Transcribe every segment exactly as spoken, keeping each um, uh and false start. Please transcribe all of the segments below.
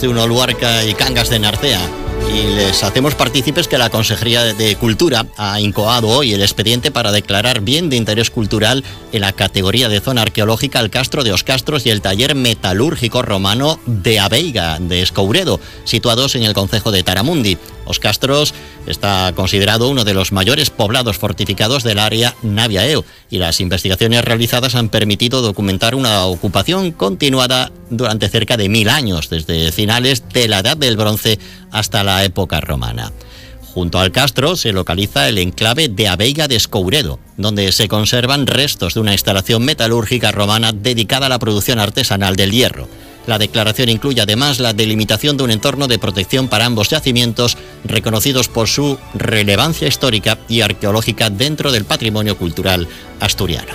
de Unoluarca y Cangas de Narcea. Y les hacemos partícipes que la Consejería de Cultura ha incoado hoy el expediente para declarar bien de interés cultural en la categoría de zona arqueológica el Castro de Os Castros y el taller metalúrgico romano de Abeiga de Escouredo, situados en el concejo de Taramundi. Os Castros está considerado uno de los mayores poblados fortificados del área Navia-Eo y las investigaciones realizadas han permitido documentar una ocupación continuada durante cerca de mil años, desde finales de la Edad del Bronce hasta la época romana. Junto al castro se localiza el enclave de Abeiga de Escouredo, donde se conservan restos de una instalación metalúrgica romana dedicada a la producción artesanal del hierro. La declaración incluye además la delimitación de un entorno de protección para ambos yacimientos, reconocidos por su relevancia histórica y arqueológica dentro del patrimonio cultural asturiano.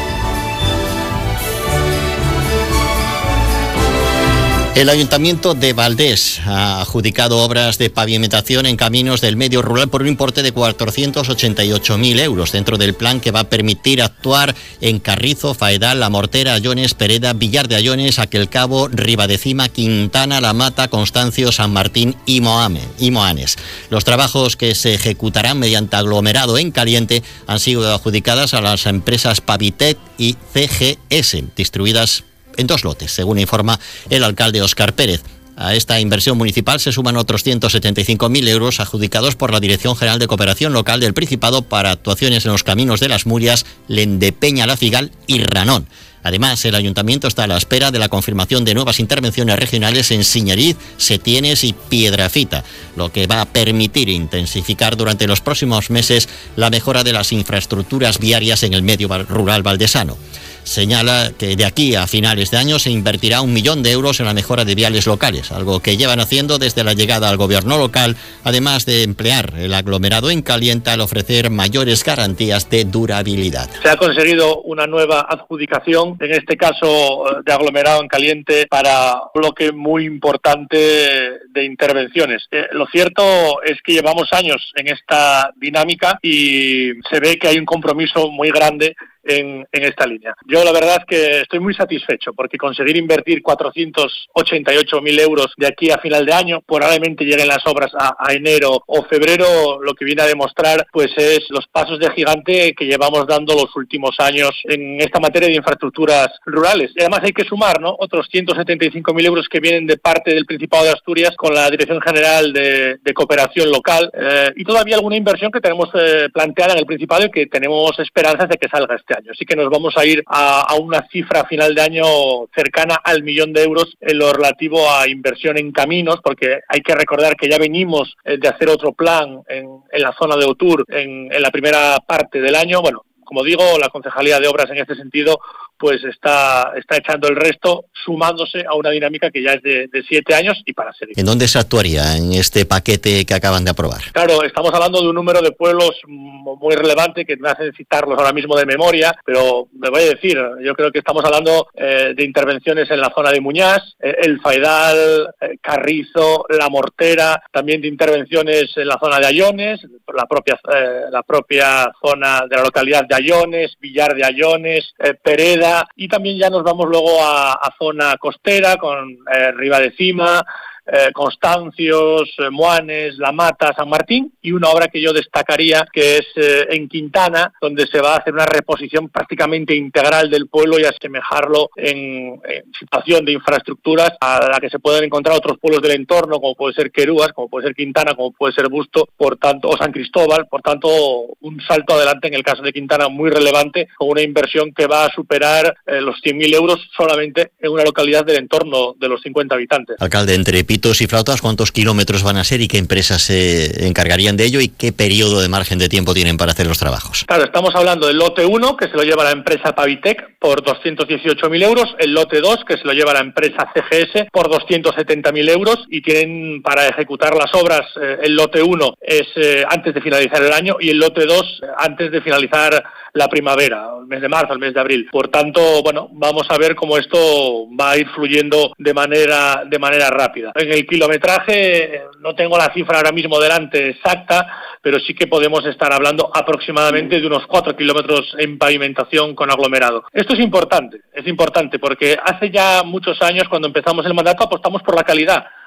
El Ayuntamiento de Valdés ha adjudicado obras de pavimentación en caminos del medio rural por un importe de cuatrocientos ochenta y ocho mil euros, dentro del plan que va a permitir actuar en Carrizo, Faedal, La Mortera, Ayones, Pereda, Villar de Ayones, Aquelcabo, Ribadecima, Quintana, La Mata, Constancio, San Martín y Moame, y Moanes. Los trabajos que se ejecutarán mediante aglomerado en caliente han sido adjudicadas a las empresas Pavitec y C G S, distribuidas en dos lotes, según informa el alcalde Óscar Pérez. A esta inversión municipal se suman otros ciento setenta y cinco mil euros adjudicados por la Dirección General de Cooperación Local del Principado para actuaciones en los caminos de Las Murias, Lendepeña, La Figal y Ranón. Además, el Ayuntamiento está a la espera de la confirmación de nuevas intervenciones regionales en Siñariz, Setienes y Piedrafita, lo que va a permitir intensificar durante los próximos meses la mejora de las infraestructuras viarias en el medio rural valdesano. Señala que de aquí a finales de año se invertirá un millón de euros en la mejora de viales locales, algo que llevan haciendo desde la llegada al gobierno local, además de emplear el aglomerado en caliente al ofrecer mayores garantías de durabilidad. Se ha conseguido una nueva adjudicación, en este caso de aglomerado en caliente, para un bloque muy importante de intervenciones. Eh, lo cierto es que llevamos años en esta dinámica y se ve que hay un compromiso muy grande En, en esta línea. Yo la verdad es que estoy muy satisfecho porque conseguir invertir cuatrocientos ochenta y ocho mil euros de aquí a final de año, probablemente lleguen las obras a, a enero o febrero, lo que viene a demostrar pues es los pasos de gigante que llevamos dando los últimos años en esta materia de infraestructuras rurales. Y además hay que sumar, ¿no?, otros ciento setenta y cinco mil euros que vienen de parte del Principado de Asturias con la Dirección General de, de Cooperación Local eh, y todavía alguna inversión que tenemos eh, planteada en el Principado y que tenemos esperanzas de que salga este año. Así que nos vamos a ir a, a una cifra a final de año cercana al millón de euros en lo relativo a inversión en caminos, porque hay que recordar que ya venimos eh, de hacer otro plan en, en la zona de Otur en, en la primera parte del año. Bueno, como digo, la Concejalía de Obras en este sentido pues está, está echando el resto, sumándose a una dinámica que ya es de, de siete años y para seguir. ¿En dónde se actuaría en este paquete que acaban de aprobar? Claro, estamos hablando de un número de pueblos muy relevante que me hacen citarlos ahora mismo de memoria, pero me voy a decir, yo creo que estamos hablando eh, de intervenciones en la zona de Muñás, eh, el Faedal, eh, Carrizo, La Mortera, también de intervenciones en la zona de Ayones, la propia, eh, la propia zona de la localidad de Ayones, Villar de Ayones, eh, Pereda, y también ya nos vamos luego a, a zona costera con eh, Ribadecima, eh, Constancios, eh, Moanes, La Mata, San Martín, y una obra que yo destacaría que es eh, en Quintana, donde se va a hacer una reposición prácticamente integral del pueblo y asemejarlo en, en situación de infraestructuras a la que se pueden encontrar otros pueblos del entorno, como puede ser Querúas, como puede ser Quintana, como puede ser Busto, por tanto, o San Cristóbal. Por tanto, un salto adelante en el caso de Quintana muy relevante, con una inversión que va a superar eh, los cien mil euros solamente en una localidad del entorno de los cincuenta habitantes. Alcalde, entre pitos y flautas, ¿cuántos kilómetros van a ser y qué empresas se encargarían de ello y qué periodo de margen de tiempo tienen para hacer los trabajos? Claro, estamos hablando del lote uno, que se lo lleva la empresa Pavitec por doscientos dieciocho mil euros, el lote dos, que se lo lleva la empresa C G S por doscientos setenta mil euros, y tienen para ejecutar las obras, eh, el lote uno es eh, antes de finalizar el año y el lote dos eh, antes de finalizar la primavera, el mes de marzo, el mes de abril. Por tanto, bueno, vamos a ver cómo esto va a ir fluyendo de manera de manera rápida. En el kilometraje no tengo la cifra ahora mismo delante exacta, pero sí que podemos estar hablando aproximadamente de unos cuatro kilómetros en pavimentación con aglomerado. Esto es importante, es importante porque hace ya muchos años, cuando empezamos el mandato, apostamos por la calidad.